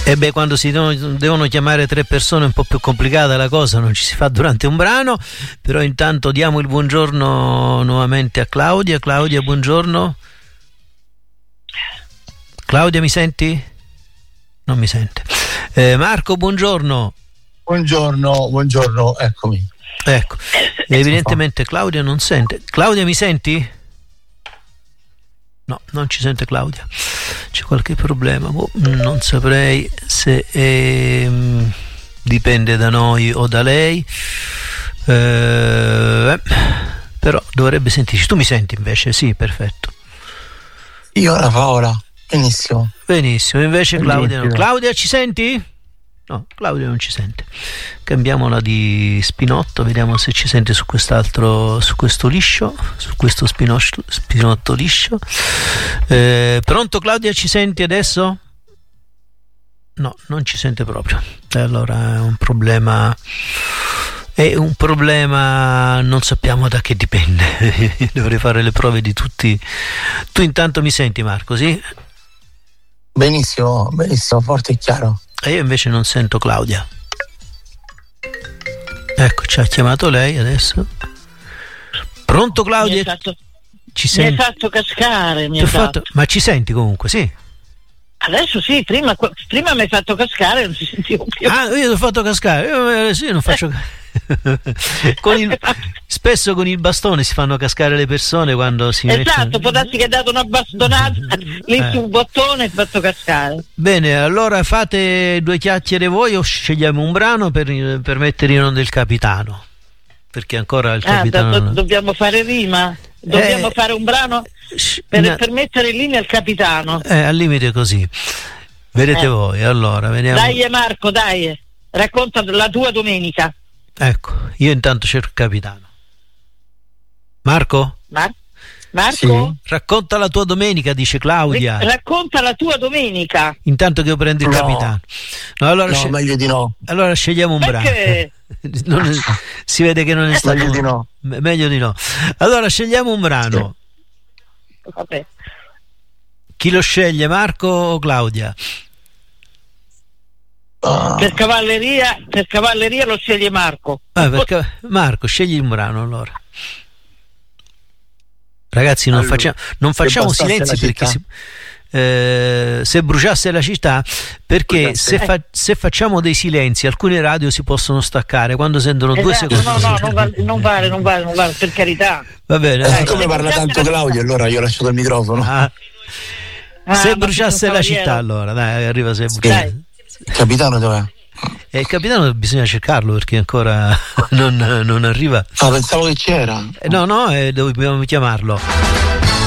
E beh, quando si devono chiamare 3 persone è un po' più complicata la cosa, non ci si fa durante un brano, però intanto diamo il buongiorno nuovamente a Claudia. Claudia, buongiorno. Claudia, mi senti? Non mi sente. Marco, buongiorno. Buongiorno, eccomi. Ecco, evidentemente Claudia non sente. Claudia, mi senti? No, non ci sente Claudia. C'è qualche problema? Non saprei se dipende da noi o da lei. Però dovrebbe sentirci. Tu mi senti invece? Sì, perfetto. Io la fa ora. Benissimo. Invece Claudia no. Claudia, ci senti? No, Claudia non ci sente. Cambiamola di spinotto, vediamo se ci sente su quest'altro, su questo liscio, su questo spinotto liscio. Pronto Claudia, ci senti adesso? No, non ci sente proprio. Allora è un problema, non sappiamo da che dipende. Dovrei fare le prove di tutti. Tu intanto mi senti, Marco, sì? Benissimo, forte e chiaro. E io invece non sento Claudia. Ecco, ci ha chiamato lei adesso. Pronto Claudia? Ci senti? Mi hai fatto cascare. Ma ci senti comunque, sì? Adesso sì, prima mi hai fatto cascare, non si sentiva più. Ah, io ti ho fatto cascare. Sì, non faccio spesso con il bastone si fanno cascare le persone quando si esatto, può darsi che hai dato una bastonata lì sul bottone e fatto cascare. Bene, allora fate 2 chiacchiere voi o scegliamo un brano per mettere in onda il capitano, perché ancora il capitano dobbiamo fare rima, dobbiamo fare un brano per mettere in linea il capitano, al limite così vedete voi. Allora vediamo. Dai Marco, dai, racconta la tua domenica. Ecco, io intanto cerco il capitano. Marco? Marco? Sì. Racconta la tua domenica, dice Claudia. Racconta la tua domenica. Intanto che io prendo il capitano. No, allora meglio di no. Allora scegliamo un Perché? brano. Si vede che non è stato. Meglio di no. Meglio di no. Allora scegliamo un brano. Vabbè. Chi lo sceglie, Marco o Claudia? Per cavalleria lo sceglie Marco. Marco, scegli un brano allora. Ragazzi, non facciamo silenzi perché se bruciasse la città, perché se facciamo dei silenzi alcune radio si possono staccare quando sentono 2 secondi. Non vale, per carità. Va bene. Siccome parla tanto Claudio, allora io ho lasciato il microfono. Se bruciasse la città, allora dai, arriva se bruciasse. Capitano dov'è? Il capitano bisogna cercarlo perché ancora non arriva. Pensavo che c'era. No, dobbiamo chiamarlo.